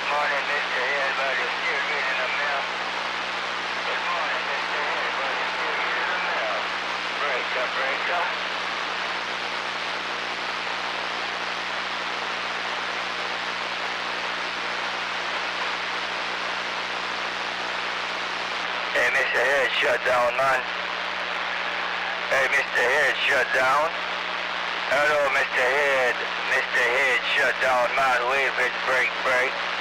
morning, Mr. Head, but you're still reading the mail. Good morning, Mr. Head, but you're still reading the mail. Breaker, breaker. Hey, Mr. Head, shut down, man. Hey, Mr. Head, shut down. Hello, Mr. Head. Mr. Head, shut down, man. Wave it, break, break.